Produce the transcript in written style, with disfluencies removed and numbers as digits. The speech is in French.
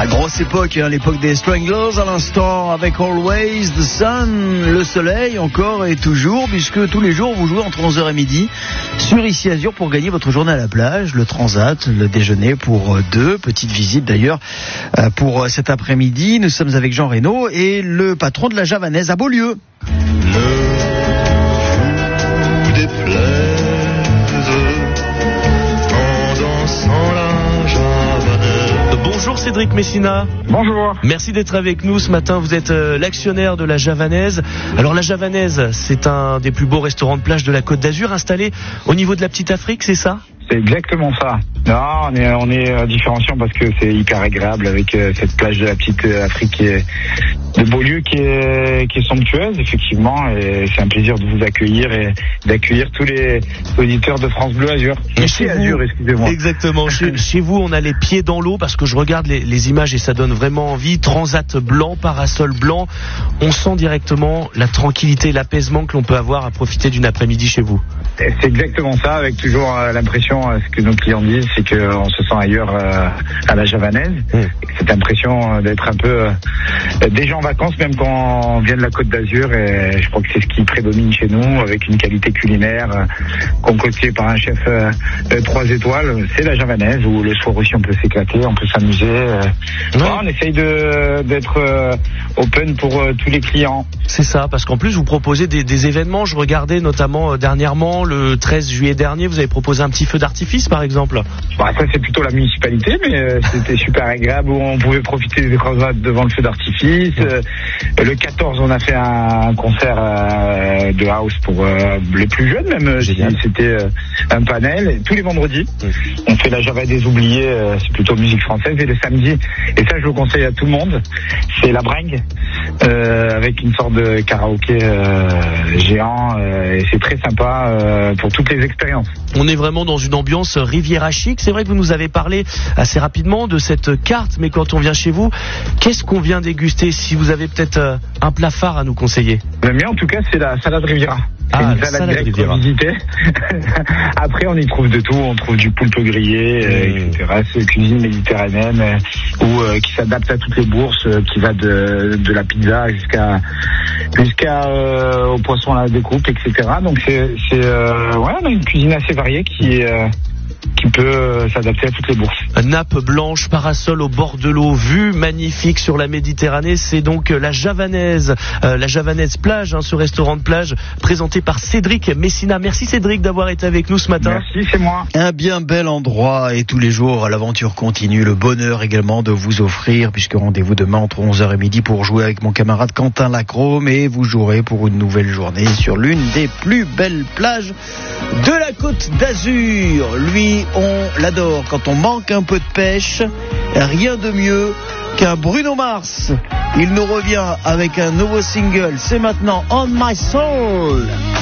La grosse époque, l'époque des Stranglers à l'instant, avec Always the Sun, le soleil encore et toujours, puisque tous les jours vous jouez entre 11h et midi sur Ici Azur pour gagner votre journée à la plage, le transat, le déjeuner pour deux, petite visite d'ailleurs pour cet après-midi. Nous sommes avec Jean Reynaud et le patron de la Javanaise à Beaulieu. Bonjour Cédric Messina. Bonjour. Merci d'être avec nous ce matin. Vous êtes l'actionnaire de la Javanaise. Alors la Javanaise, c'est un des plus beaux restaurants de plage de la Côte d'Azur, installé au niveau de la Petite Afrique, c'est ça ? C'est exactement ça. Non, on est différenciant parce que c'est hyper agréable avec cette plage de la Petite Afrique de Beaulieu qui est somptueuse effectivement, et c'est un plaisir de vous accueillir et d'accueillir tous les auditeurs de France Bleu Azur. Chez Azur, excusez-moi. Exactement. Chez vous, on a les pieds dans l'eau parce que je regarde les images et ça donne vraiment envie. Transat blanc, parasol blanc. On sent directement la tranquillité, l'apaisement que l'on peut avoir à profiter d'une après-midi chez vous. C'est exactement ça, avec toujours l'impression, ce que nos clients disent, c'est qu'on se sent ailleurs à la Javanaise. Cette impression d'être un peu déjà en vacances, même quand on vient de la Côte d'Azur, et je crois que c'est ce qui prédomine chez nous, avec une qualité culinaire concoctée par un chef 3 étoiles. C'est la Javanaise, où le soir aussi on peut s'éclater, on peut s'amuser. On essaye d'être open pour tous les clients. C'est ça, parce qu'en plus vous proposez des événements. Je regardais notamment dernièrement, le 13 juillet dernier, vous avez proposé un petit feu d'artifice par exemple. Ça c'est plutôt la municipalité, mais c'était super agréable, où on pouvait profiter des transats devant le feu d'artifice. Le 14 on a fait un concert de house pour les plus jeunes même. C'était un panel. Tous les vendredis on fait la Java des oubliés, c'est plutôt musique française. Et le samedi, et ça je le conseille à tout le monde, c'est la bringue, avec une sorte de karaoké géant, et c'est très sympa pour toutes les expériences. On est vraiment dans une ambiance Riviera chic. C'est vrai que vous nous avez parlé assez rapidement de cette carte, mais quand on vient chez vous, qu'est-ce qu'on vient déguster? Si vous avez peut-être un plat phare à nous conseiller. Le mien en tout cas c'est la salade Riviera. C'est une salade grecque revisitée. Après on y trouve de tout, on trouve du poulpe grillé, etc. C'est cuisine méditerranéenne qui s'adapte à toutes les bourses, qui va de la pizza jusqu'à au poisson à la découpe, etc. Donc on a une cuisine assez variée qui peut s'adapter à toutes les bourses. Nappe blanche, parasol au bord de l'eau, vue magnifique sur la Méditerranée. C'est donc la Javanaise plage, ce restaurant de plage présenté par Cédric Messina. Merci Cédric d'avoir été avec nous ce matin. Merci, c'est moi. Un bien bel endroit, et tous les jours l'aventure continue. Le bonheur également de vous offrir, puisque rendez-vous demain entre 11h et midi pour jouer avec mon camarade Quentin Lacrome, et vous jouerez pour une nouvelle journée sur l'une des plus belles plages de la Côte d'Azur. Lui, on l'adore. Quand on manque un peu de pêche, rien de mieux qu'un Bruno Mars. Il nous revient avec un nouveau single. C'est maintenant On My Soul.